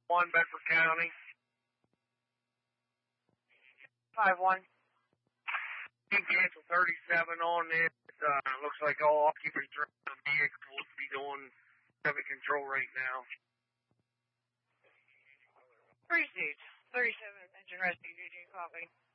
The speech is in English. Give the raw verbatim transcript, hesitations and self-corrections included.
one, Bedford County. five one. Team cancel thirty-seven on this. Uh, looks like all occupants around the vehicle will be doing traffic control right now. Received. thirty-seven, engine rescue, G G, copy.